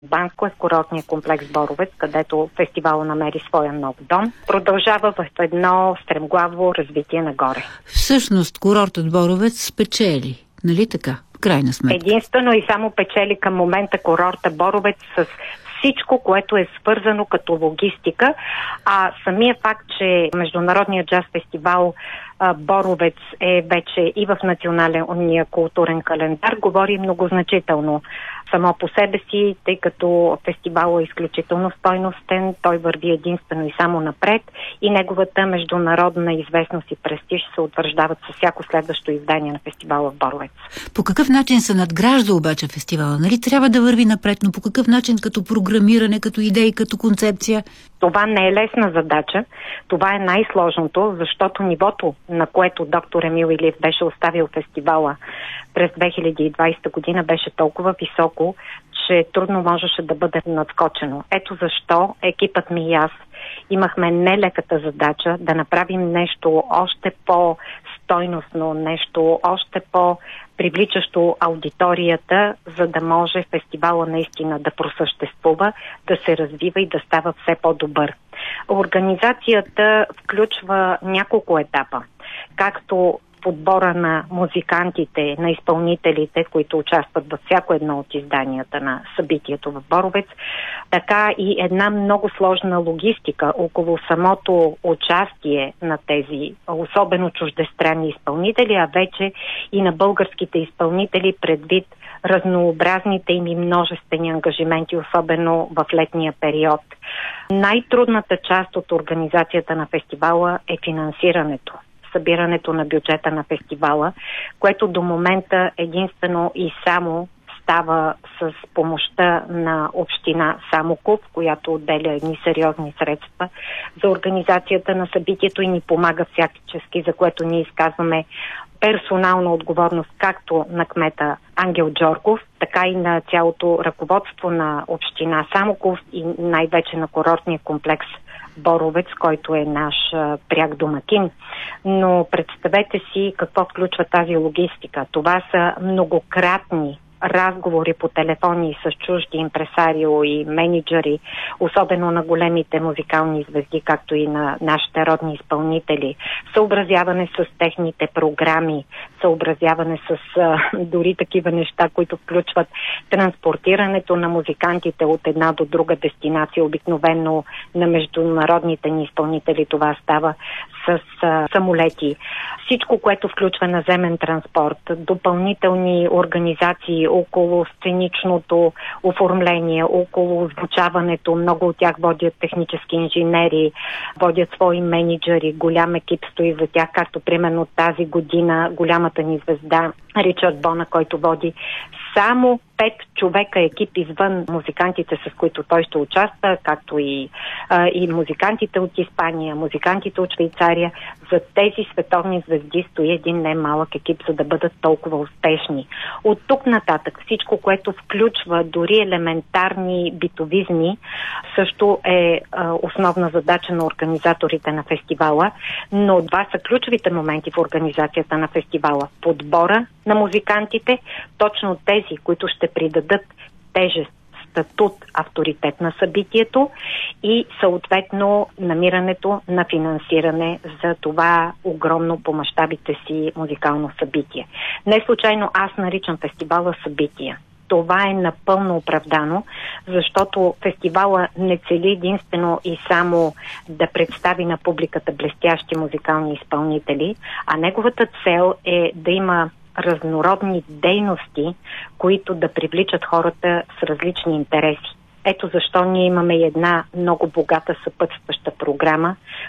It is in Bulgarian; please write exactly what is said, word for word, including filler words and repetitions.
Банско е в курортния комплекс Боровец, където фестивалът намери своя нов дом. Продължава в едно стремглаво развитие нагоре. Всъщност курортът Боровец спечели, нали така? В крайна сметка. Единствено и само печели към момента курорта Боровец с всичко, което е свързано като логистика, а самия факт, че Международният джаз фестивал а, Боровец е вече и в националния културен календар, говори многозначително само по себе си, тъй като фестивалът е изключително стойностен, той върви единствено и само напред и неговата международна известност и престиж се утвърждават със всяко следващо издание на фестивала в Боровец. По какъв начин се надгражда обаче фестивала? Нали трябва да върви напред, но по какъв начин като програмиране, като идеи, като концепция? Това не е лесна задача. Това е най-сложното, защото нивото, на което доктор Емил Илиев беше оставил фестивала през две хиляди и двадесета година, беше толкова високо, че трудно можеше да бъде надскочено. Ето защо екипът ми и аз имахме нелеката задача да направим нещо още по-стойностно, нещо още по-привличащо аудиторията, за да може фестивала наистина да просъществува, да се развива и да става все по-добър. Организацията включва няколко етапа, както подбора на музикантите, на изпълнителите, които участват във всяко едно от изданията на събитието в Боровец, така и една много сложна логистика около самото участие на тези особено чуждестранни изпълнители, а вече и на българските изпълнители предвид разнообразните им и множествени ангажименти, особено в летния период. Най-трудната част от организацията на фестивала е финансирането. Събирането на бюджета на фестивала, което до момента единствено и само става с помощта на община Самоков, която отделя едни сериозни средства за организацията на събитието и ни помага всячески, за което ние изказваме персонална отговорност както на кмета Ангел Джорков, така и на цялото ръководство на община Самоков и най-вече на курортния комплекс Боровец, който е наш а, пряк домакин. Но представете си какво включва тази логистика. Това са многократни разговори по телефони с чужди импресарио и менеджери, особено на големите музикални звезди, както и на нашите родни изпълнители, съобразяване с техните програми, съобразяване с а, дори такива неща, които включват транспортирането на музикантите от една до друга дестинация. Обикновено на международните ни изпълнители това става с а, самолети. Всичко, което включва наземен транспорт, допълнителни организации около сценичното оформление, около звучаването. Много от тях водят технически инженери, водят свои менеджери, голям екип стои за тях, както примерно тази година голямата ни звезда Ричард Бона, който води само пет човека екип извън музикантите, с които той ще участва, както и, а, и музикантите от Испания, музикантите от Швейцария. За тези световни звезди стои един немалък екип, за да бъдат толкова успешни. От тук нататък всичко, което включва дори елементарни битовизми, също е а, основна задача на организаторите на фестивала, но два са ключовите моменти в организацията на фестивала. Подбора на музикантите, точно тези, които ще придадат тежест, статут, авторитет на събитието и съответно намирането на финансиране за това огромно по мащабите си музикално събитие. Не случайно аз наричам фестивала събития. Това е напълно оправдано, защото фестивала не цели единствено и само да представи на публиката блестящи музикални изпълнители, а неговата цел е да има разнородни дейности, които да привличат хората с различни интереси. Ето защо ние имаме една много богата съпътстваща програма,